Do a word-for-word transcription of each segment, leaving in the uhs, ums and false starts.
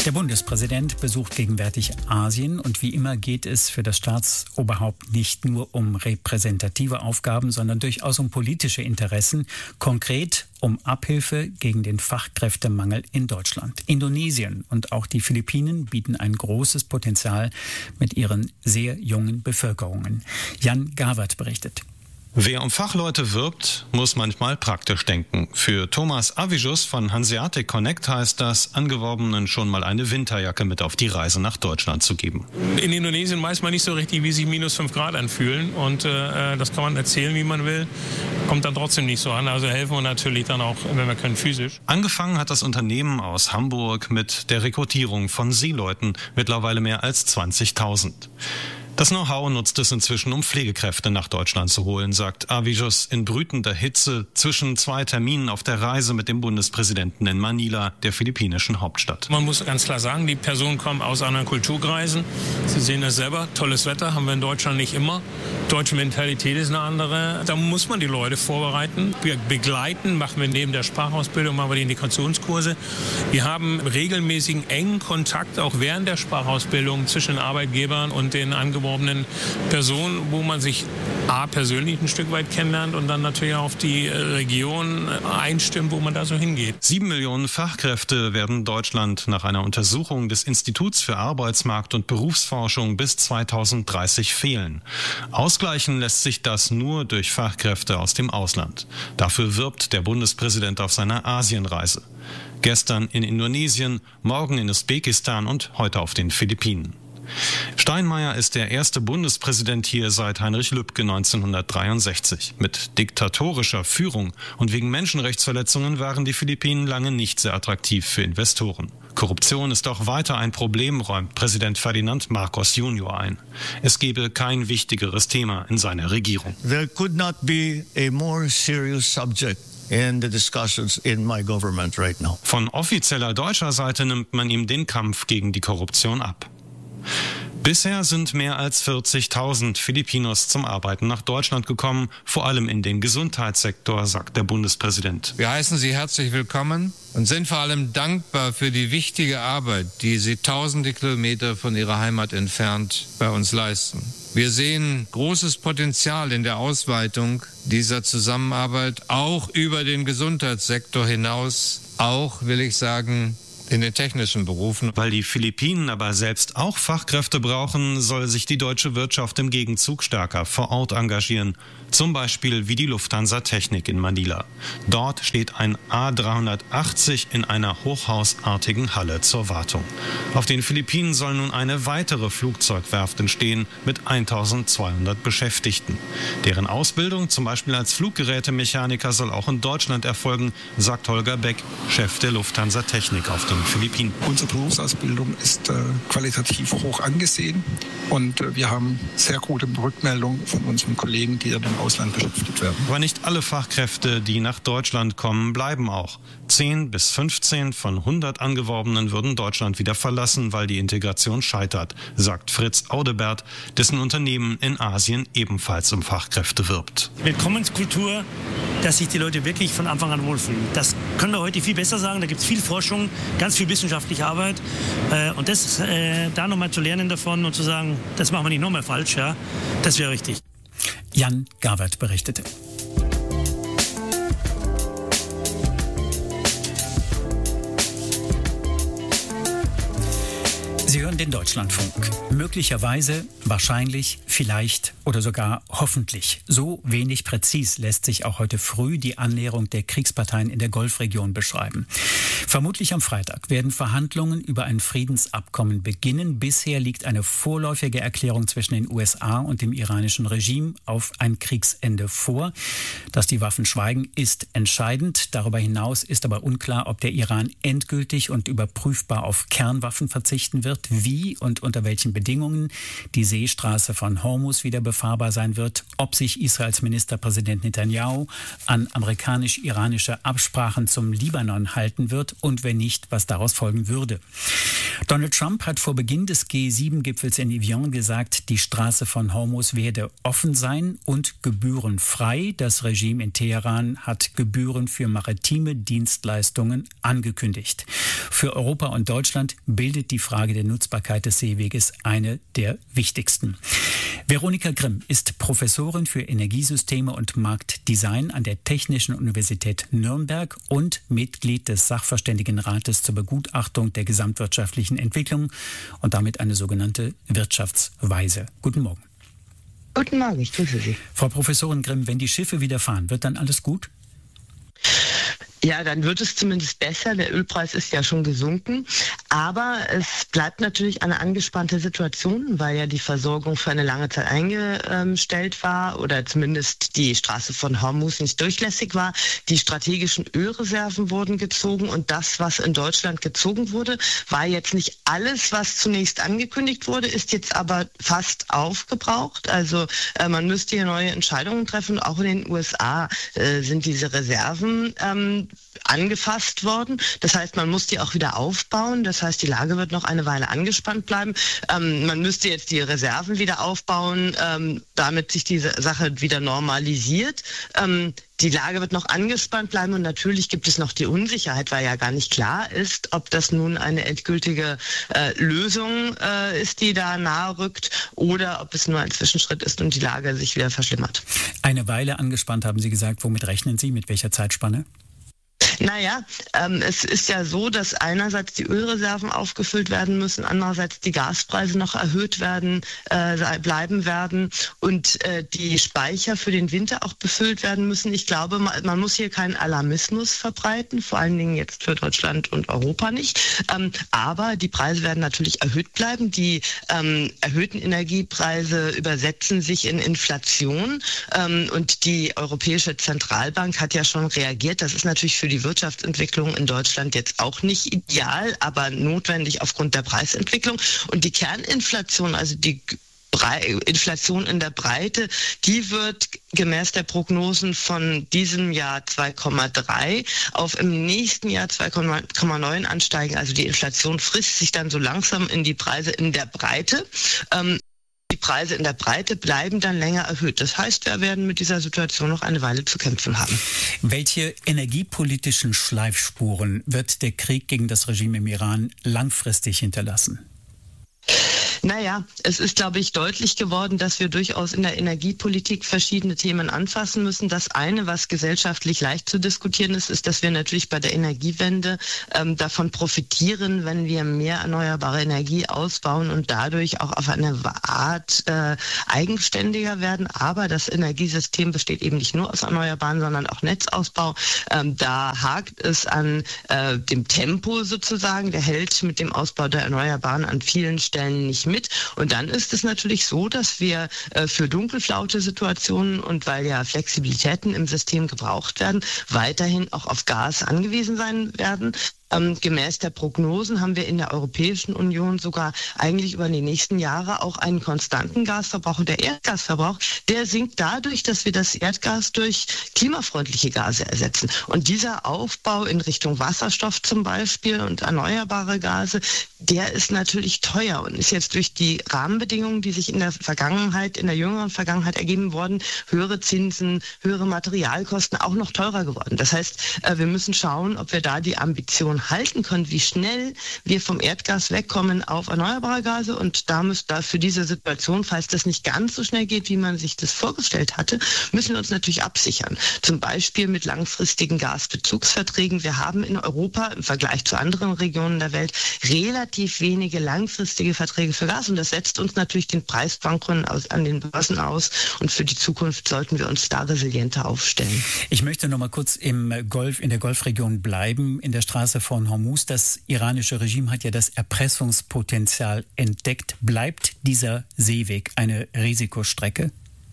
Der Bundespräsident besucht gegenwärtig Asien und wie immer geht es für das Staatsoberhaupt nicht nur um repräsentative Aufgaben, sondern durchaus um politische Interessen, konkret um Abhilfe gegen den Fachkräftemangel in Deutschland. Indonesien und auch die Philippinen bieten ein großes Potenzial mit ihren sehr jungen Bevölkerungen. Jan Gawert berichtet. Wer um Fachleute wirbt, muss manchmal praktisch denken. Für Thomas Avijus von Hanseatic Connect heißt das, Angeworbenen schon mal eine Winterjacke mit auf die Reise nach Deutschland zu geben. In Indonesien weiß man nicht so richtig, wie sich minus fünf Grad anfühlen. Und äh, das kann man erzählen, wie man will. Kommt dann trotzdem nicht so an. Also helfen wir natürlich dann auch, wenn wir können, physisch. Angefangen hat das Unternehmen aus Hamburg mit der Rekrutierung von Seeleuten. Mittlerweile mehr als zwanzigtausend. Das Know-how nutzt es inzwischen, um Pflegekräfte nach Deutschland zu holen, sagt Avijus in brütender Hitze zwischen zwei Terminen auf der Reise mit dem Bundespräsidenten in Manila, der philippinischen Hauptstadt. Man muss ganz klar sagen, die Personen kommen aus anderen Kulturkreisen. Sie sehen das selber, tolles Wetter haben wir in Deutschland nicht immer. Deutsche Mentalität ist eine andere. Da muss man die Leute vorbereiten. Wir begleiten, machen wir neben der Sprachausbildung, machen wir die Integrationskurse. Wir haben regelmäßigen engen Kontakt auch während der Sprachausbildung zwischen den Arbeitgebern und den angeworbenen Personen, wo man sich A, persönlich ein Stück weit kennenlernt und dann natürlich auf die Region einstimmt, wo man da so hingeht. Sieben Millionen Fachkräfte werden Deutschland nach einer Untersuchung des Instituts für Arbeitsmarkt und Berufsforschung bis zweitausenddreißig fehlen. Ausgleichen lässt sich das nur durch Fachkräfte aus dem Ausland. Dafür wirbt der Bundespräsident auf seiner Asienreise. Gestern in Indonesien, morgen in Usbekistan und heute auf den Philippinen. Steinmeier ist der erste Bundespräsident hier seit Heinrich Lübke neunzehnhundertdreiundsechzig. Mit diktatorischer Führung und wegen Menschenrechtsverletzungen waren die Philippinen lange nicht sehr attraktiv für Investoren. Korruption ist auch weiter ein Problem, räumt Präsident Ferdinand Marcos Junior ein. Es gebe kein wichtigeres Thema in seiner Regierung. There could not be a more serious subject in the discussions in my government right now. Von offizieller deutscher Seite nimmt man ihm den Kampf gegen die Korruption ab. Bisher sind mehr als vierzigtausend Filipinos zum Arbeiten nach Deutschland gekommen, vor allem in den Gesundheitssektor, sagt der Bundespräsident. Wir heißen Sie herzlich willkommen und sind vor allem dankbar für die wichtige Arbeit, die Sie tausende Kilometer von Ihrer Heimat entfernt bei uns leisten. Wir sehen großes Potenzial in der Ausweitung dieser Zusammenarbeit, auch über den Gesundheitssektor hinaus, auch, will ich sagen, in den technischen Berufen. Weil die Philippinen aber selbst auch Fachkräfte brauchen, soll sich die deutsche Wirtschaft im Gegenzug stärker vor Ort engagieren. Zum Beispiel wie die Lufthansa Technik in Manila. Dort steht ein A dreihundertachtzig in einer hochhausartigen Halle zur Wartung. Auf den Philippinen soll nun eine weitere Flugzeugwerft entstehen mit eintausendzweihundert Beschäftigten. Deren Ausbildung, zum Beispiel als Fluggerätemechaniker, soll auch in Deutschland erfolgen, sagt Holger Beck, Chef der Lufthansa Technik auf den Philippinen. Unsere Berufsausbildung ist äh, qualitativ hoch angesehen und äh, wir haben sehr gute Rückmeldungen von unseren Kollegen, die im Ausland beschäftigt werden. Aber nicht alle Fachkräfte, die nach Deutschland kommen, bleiben auch. zehn bis fünfzehn von hundert Angeworbenen würden Deutschland wieder verlassen, weil die Integration scheitert, sagt Fritz Audebert, dessen Unternehmen in Asien ebenfalls um Fachkräfte wirbt. Willkommenskultur, dass sich die Leute wirklich von Anfang an wohlfühlen. Das können wir heute viel besser sagen. Da gibt es viel Forschung, ganz viel wissenschaftliche Arbeit. Äh, und das äh, da nochmal zu lernen davon und zu sagen, das machen wir nicht nochmal falsch, ja, das wäre richtig. Jan Gawert berichtete. Sie hören den Deutschlandfunk. Möglicherweise, wahrscheinlich, vielleicht oder sogar hoffentlich. So wenig präzis lässt sich auch heute früh die Annäherung der Kriegsparteien in der Golfregion beschreiben. Vermutlich am Freitag werden Verhandlungen über ein Friedensabkommen beginnen. Bisher liegt eine vorläufige Erklärung zwischen den U S A und dem iranischen Regime auf ein Kriegsende vor. Dass die Waffen schweigen, ist entscheidend. Darüber hinaus ist aber unklar, ob der Iran endgültig und überprüfbar auf Kernwaffen verzichten wird, wie und unter welchen Bedingungen die Seestraße von Hormuz wieder befahrbar sein wird, ob sich Israels Ministerpräsident Netanyahu an amerikanisch-iranische Absprachen zum Libanon halten wird und wenn nicht, was daraus folgen würde. Donald Trump hat vor Beginn des G sieben Gipfels in Evian gesagt, die Straße von Hormuz werde offen sein und gebührenfrei. Das Regime in Teheran hat Gebühren für maritime Dienstleistungen angekündigt. Für Europa und Deutschland bildet die Frage der Nutzbarkeit des Seeweges eine der wichtigsten. Veronika Grimm ist Professorin für Energiesysteme und Marktdesign an der Technischen Universität Nürnberg und Mitglied des Sachverständigenrates zur Begutachtung der gesamtwirtschaftlichen Entwicklung und damit eine sogenannte Wirtschaftsweise. Guten Morgen. Guten Morgen, ich grüße Sie. Frau Professorin Grimm, wenn die Schiffe wieder fahren, wird dann alles gut? Ja, dann wird es zumindest besser. Der Ölpreis ist ja schon gesunken. Aber es bleibt natürlich eine angespannte Situation, weil ja die Versorgung für eine lange Zeit eingestellt war oder zumindest die Straße von Hormuz nicht durchlässig war. Die strategischen Ölreserven wurden gezogen und das, was in Deutschland gezogen wurde, war jetzt nicht alles, was zunächst angekündigt wurde, ist jetzt aber fast aufgebraucht. Also äh, man müsste hier neue Entscheidungen treffen. Auch in den U S A äh, sind diese Reserven ähm, angefasst worden. Das heißt, man muss die auch wieder aufbauen. Das heißt, die Lage wird noch eine Weile angespannt bleiben. Ähm, man müsste jetzt die Reserven wieder aufbauen, ähm, damit sich diese Sache wieder normalisiert. Ähm, Die Lage wird noch angespannt bleiben und natürlich gibt es noch die Unsicherheit, weil ja gar nicht klar ist, ob das nun eine endgültige äh, Lösung äh, ist, die da nahe rückt, oder ob es nur ein Zwischenschritt ist und die Lage sich wieder verschlimmert. Eine Weile angespannt, haben Sie gesagt. Womit rechnen Sie? Mit welcher Zeitspanne? Naja, ähm, es ist ja so, dass einerseits die Ölreserven aufgefüllt werden müssen, andererseits die Gaspreise noch erhöht werden, äh, bleiben werden und äh, die Speicher für den Winter auch befüllt werden müssen. Ich glaube, man, man muss hier keinen Alarmismus verbreiten, vor allen Dingen jetzt für Deutschland und Europa nicht. Ähm, aber die Preise werden natürlich erhöht bleiben. Die ähm, erhöhten Energiepreise übersetzen sich in Inflation ähm, und die Europäische Zentralbank hat ja schon reagiert. Das ist natürlich für die Wirtschaftsentwicklung in Deutschland jetzt auch nicht ideal, aber notwendig aufgrund der Preisentwicklung. Und die Kerninflation, also die Bre- Inflation in der Breite, die wird gemäß der Prognosen von diesem Jahr zwei Komma drei auf im nächsten Jahr zwei Komma neun ansteigen. Also die Inflation frisst sich dann so langsam in die Preise in der Breite. Ähm, Die Preise in der Breite bleiben dann länger erhöht. Das heißt, wir werden mit dieser Situation noch eine Weile zu kämpfen haben. Welche energiepolitischen Schleifspuren wird der Krieg gegen das Regime im Iran langfristig hinterlassen? Naja, es ist, glaube ich, deutlich geworden, dass wir durchaus in der Energiepolitik verschiedene Themen anfassen müssen. Das eine, was gesellschaftlich leicht zu diskutieren ist, ist, dass wir natürlich bei der Energiewende ähm, davon profitieren, wenn wir mehr erneuerbare Energie ausbauen und dadurch auch auf eine Art äh, eigenständiger werden. Aber das Energiesystem besteht eben nicht nur aus Erneuerbaren, sondern auch Netzausbau. Ähm, da hakt es an äh, dem Tempo sozusagen. Der hält mit dem Ausbau der Erneuerbaren an vielen Stellen nicht mit. Mit. Und dann ist es natürlich so, dass wir äh, für dunkelflaute Situationen und weil ja Flexibilitäten im System gebraucht werden, weiterhin auch auf Gas angewiesen sein werden. Ähm, gemäß der Prognosen haben wir in der Europäischen Union sogar eigentlich über die nächsten Jahre auch einen konstanten Gasverbrauch. Und der Erdgasverbrauch, der sinkt dadurch, dass wir das Erdgas durch klimafreundliche Gase ersetzen. Und dieser Aufbau in Richtung Wasserstoff zum Beispiel und erneuerbare Gase, der ist natürlich teuer und ist jetzt durch die Rahmenbedingungen, die sich in der Vergangenheit, in der jüngeren Vergangenheit ergeben wurden, höhere Zinsen, höhere Materialkosten, auch noch teurer geworden. Das heißt, äh, wir müssen schauen, ob wir da die Ambition halten können, wie schnell wir vom Erdgas wegkommen auf erneuerbare Gase. Und da müssen da für diese Situation, falls das nicht ganz so schnell geht, wie man sich das vorgestellt hatte, müssen wir uns natürlich absichern. Zum Beispiel mit langfristigen Gasbezugsverträgen. Wir haben in Europa im Vergleich zu anderen Regionen der Welt relativ wenige langfristige Verträge für Gas. Und das setzt uns natürlich den Preisschwankungen aus, an den Börsen aus. Und für die Zukunft sollten wir uns da resilienter aufstellen. Ich möchte noch mal kurz im Golf, in der Golfregion bleiben, in der Straße von Hormuz. Das iranische Regime hat ja das Erpressungspotenzial entdeckt. Bleibt dieser Seeweg eine Risikostrecke?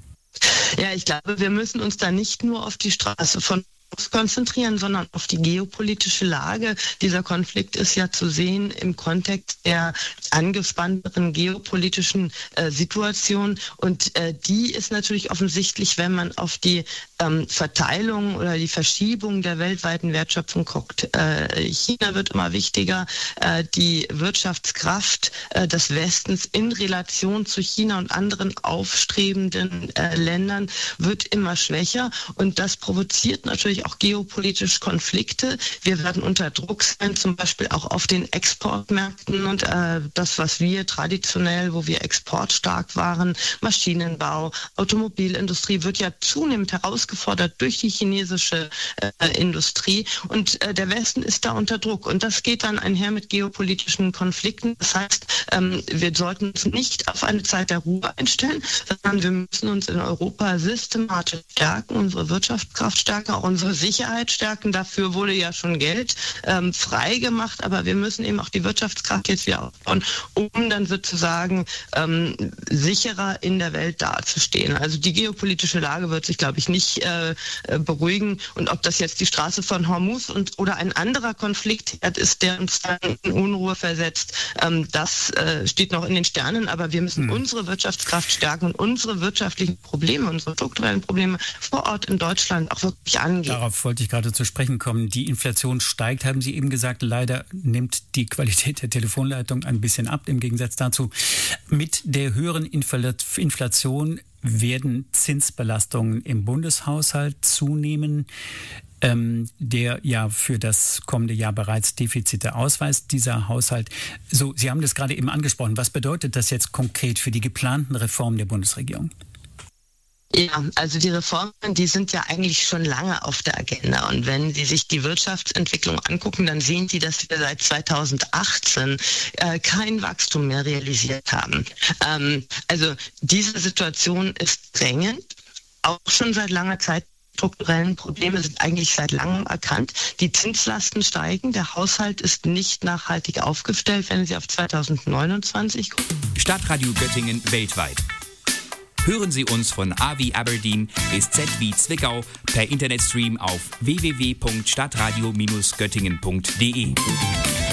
Ja, ich glaube, wir müssen uns da nicht nur auf die Straße von konzentrieren, sondern auf die geopolitische Lage. Dieser Konflikt ist ja zu sehen im Kontext der angespannteren geopolitischen äh, Situation und äh, die ist natürlich offensichtlich, wenn man auf die ähm, Verteilung oder die Verschiebung der weltweiten Wertschöpfung guckt. Äh, China wird immer wichtiger, äh, die Wirtschaftskraft äh, des Westens in Relation zu China und anderen aufstrebenden äh, Ländern wird immer schwächer und das provoziert natürlich natürlich auch geopolitisch Konflikte. Wir werden unter Druck sein, zum Beispiel auch auf den Exportmärkten und äh, das, was wir traditionell, wo wir exportstark waren, Maschinenbau, Automobilindustrie, wird ja zunehmend herausgefordert durch die chinesische äh, Industrie und äh, der Westen ist da unter Druck und das geht dann einher mit geopolitischen Konflikten. Das heißt, ähm, wir sollten uns nicht auf eine Zeit der Ruhe einstellen, sondern wir müssen uns in Europa systematisch stärken, unsere Wirtschaftskraft stärken, auch unsere Sicherheit stärken. Dafür wurde ja schon Geld ähm, frei gemacht, aber wir müssen eben auch die Wirtschaftskraft jetzt wieder aufbauen, um dann sozusagen ähm, sicherer in der Welt dazustehen. Also die geopolitische Lage wird sich, glaube ich, nicht äh, beruhigen und ob das jetzt die Straße von Hormuz und oder ein anderer Konflikt ist, der uns dann in Unruhe versetzt, ähm, das äh, steht noch in den Sternen, aber wir müssen hm. unsere Wirtschaftskraft stärken und unsere wirtschaftlichen Probleme, unsere strukturellen Probleme vor Ort in Deutschland auch wirklich angehen. Darauf wollte ich gerade zu sprechen kommen. Die Inflation steigt, haben Sie eben gesagt. Leider nimmt die Qualität der Telefonleitung ein bisschen ab, im Gegensatz dazu. Mit der höheren Inflation werden Zinsbelastungen im Bundeshaushalt zunehmen, ähm, der ja für das kommende Jahr bereits Defizite ausweist, dieser Haushalt. So, Sie haben das gerade eben angesprochen. Was bedeutet das jetzt konkret für die geplanten Reformen der Bundesregierung? Ja, also die Reformen, die sind ja eigentlich schon lange auf der Agenda. Und wenn Sie sich die Wirtschaftsentwicklung angucken, dann sehen Sie, dass wir seit zweitausendachtzehn äh, kein Wachstum mehr realisiert haben. Ähm, also diese Situation ist drängend, auch schon seit langer Zeit. Strukturellen Probleme sind eigentlich seit langem erkannt. Die Zinslasten steigen. Der Haushalt ist nicht nachhaltig aufgestellt, wenn Sie auf zweitausendneunundzwanzig gucken. Stadtradio Göttingen weltweit. Hören Sie uns von A wie Aberdeen bis Z wie Zwickau per Internetstream auf w w w punkt stadtradio Bindestrich göttingen punkt d e.